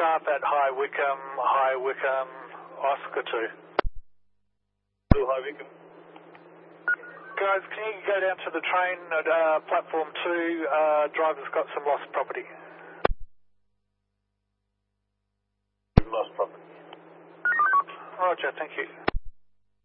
staff at High Wycombe, Oscar 2. High Wycombe. Guys, can you go down to the train at platform 2? Driver's got some lost property. Lost property. Roger, thank you.